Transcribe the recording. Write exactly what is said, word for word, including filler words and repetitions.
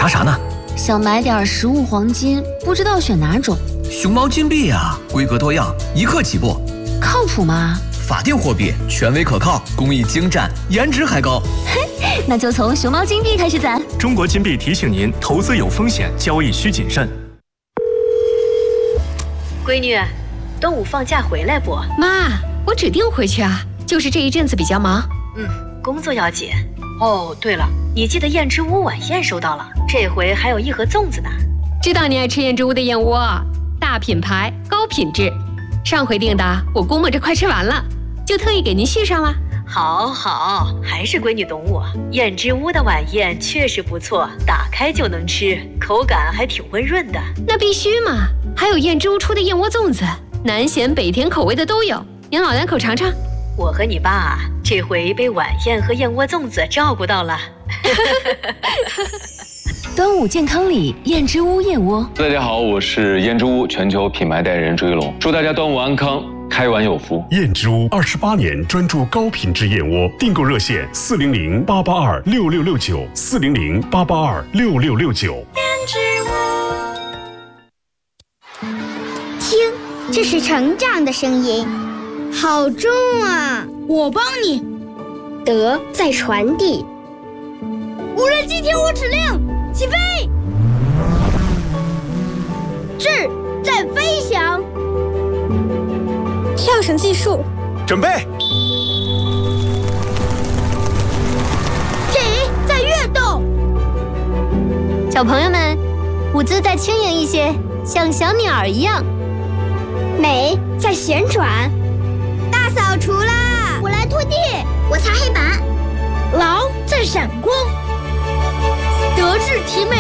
查啥呢？ 想买点实物黄金，不知道选哪种。 熊猫金币啊，规格多样，一克起步。 靠谱吗？ 法定货币，权威可靠，工艺精湛，颜值还高。 嘿，那就从熊猫金币开始攒。 中国金币提醒您，投资有风险，交易需谨慎。 闺女，端午放假回来不？ 妈，我指定回去啊，就是这一阵子比较忙。 嗯，工作要紧。哦，对了，你记得燕之屋晚宴收到了，这回还有一盒粽子呢。 知道你爱吃燕之屋的燕窝，大品牌，高品质。上回订的，我估摸着快吃完了，就特意给您续上了。 好好，还是闺女懂我。燕之屋的晚宴确实不错，打开就能吃，口感还挺温润的。 那必须嘛！还有燕之屋出的燕窝粽子，南咸北甜口味的都有，您老两口尝尝。 我和你爸啊，这回被晚宴和燕窝粽子照顾到了。 端午健康礼，燕之屋燕窝。 大家好，我是燕之屋全球品牌代言人朱一龙，祝大家端午安康，开碗有福。 燕之屋二十八年专注高品质燕窝，订购热线四零零八八二六六六九四零零八八二六六六九。 燕之屋。听，这是成长的声音，好重啊！ 我帮你。 德在传递。 无人机听我指令，起飞！智在飞翔。 跳绳技术， 准备。 己在跃动。 小朋友们，舞姿再轻盈一些，像小鸟一样。 美在旋转。 大扫除啦！ 我来拖地，我擦黑板。 劳在闪光。德智体美